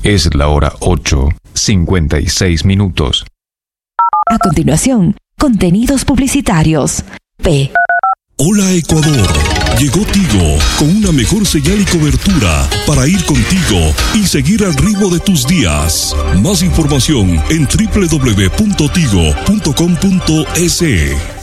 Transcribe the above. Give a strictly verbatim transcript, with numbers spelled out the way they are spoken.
Es la hora ocho, cincuenta y seis minutos. A continuación, contenidos publicitarios. P. Hola Ecuador, llegó Tigo con una mejor señal y cobertura para ir contigo y seguir al ritmo de tus días. Más información en doble u doble u doble u punto tigo punto com punto es.